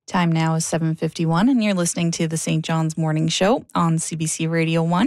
Time now is 7:51, and you're listening to the St. John's Morning Show on CBC Radio 1.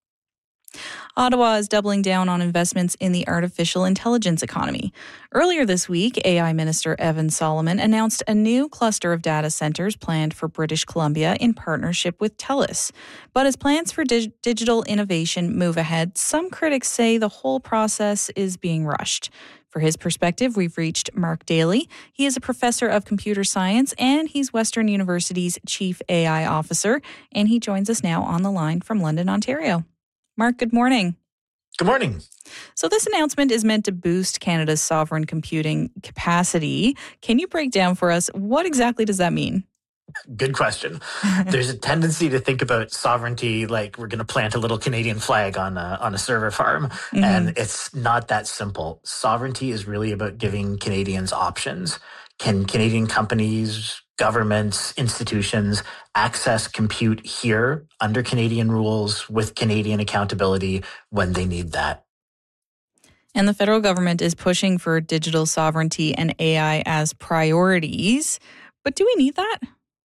Ottawa is doubling down on investments in the artificial intelligence economy. Earlier this week, AI Minister Evan Solomon announced a new cluster of data centres planned for British Columbia in partnership with TELUS. But as plans for digital innovation move ahead, some critics say the whole process is being rushed. For his perspective, we've reached Mark Daly. He is a professor of computer science and he's Western University's chief AI officer. And he joins us now on the line from London, Ontario. Mark, good morning. Good morning. So this announcement is meant to boost Canada's sovereign computing capacity. Can you break down for us what exactly does that mean? Good question. There's a tendency to think about sovereignty like we're going to plant a little Canadian flag on a server farm, and it's not that simple. Sovereignty is really about giving Canadians options. Can Canadian companies, governments, institutions access compute here under Canadian rules with Canadian accountability when they need that? And the federal government is pushing for digital sovereignty and AI as priorities. But do we need that?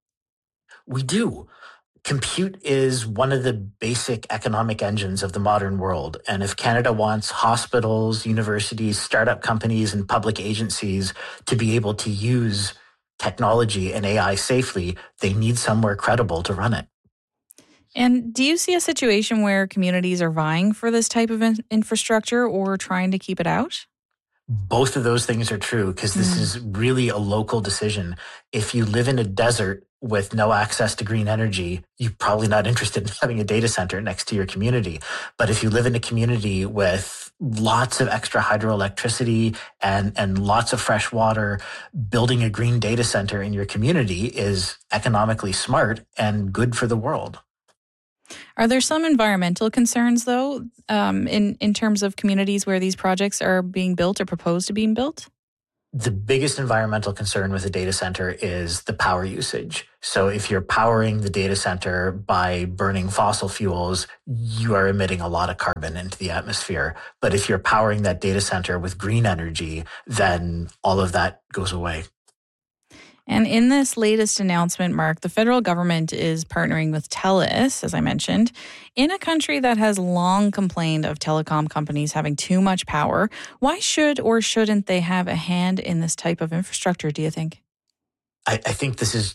We do. Compute is one of the basic economic engines of the modern world. And if Canada wants hospitals, universities, startup companies, and public agencies to be able to use technology and AI safely, they need somewhere credible to run it. And do you see a situation where communities are vying for this type of infrastructure or trying to keep it out? Both of those things are true because this is really a local decision. If you live in a desert with no access to green energy, you're probably not interested in having a data center next to your community. But if you live in a community with lots of extra hydroelectricity and lots of fresh water, building a green data center in your community is economically smart and good for the world. Are there some environmental concerns, though, in terms of communities where these projects are being built or proposed to being built? The biggest environmental concern with a data center is the power usage. So if you're powering the data center by burning fossil fuels, you are emitting a lot of carbon into the atmosphere. But if you're powering that data center with green energy, then all of that goes away. And in this latest announcement, Mark, the federal government is partnering with TELUS, as I mentioned, in a country that has long complained of telecom companies having too much power. Why should or shouldn't they have a hand in this type of infrastructure, do you think? I think this is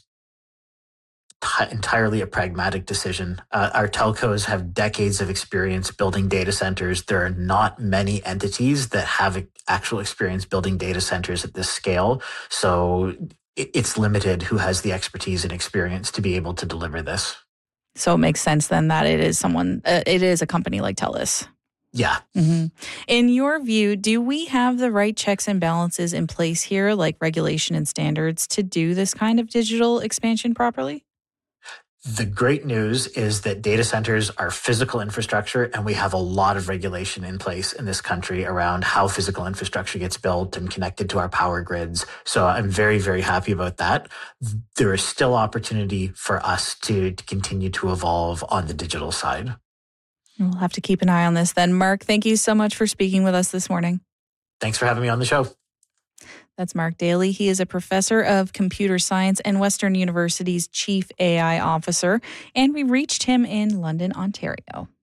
entirely a pragmatic decision. Our telcos have decades of experience building data centers. There are not many entities that have actual experience building data centers at this scale. So it's limited who has the expertise and experience to be able to deliver this. So it makes sense then that it is a company like TELUS. Yeah. In your view, do we have the right checks and balances in place here, like regulation and standards, to do this kind of digital expansion properly? The great news is that data centers are physical infrastructure, and we have a lot of regulation in place in this country around how physical infrastructure gets built and connected to our power grids. So I'm very, very happy about that. There is still opportunity for us to continue to evolve on the digital side. We'll have to keep an eye on this then. Mark, thank you so much for speaking with us this morning. Thanks for having me on the show. That's Mark Daly. He is a professor of computer science and Western University's chief AI officer, and we reached him in London, Ontario.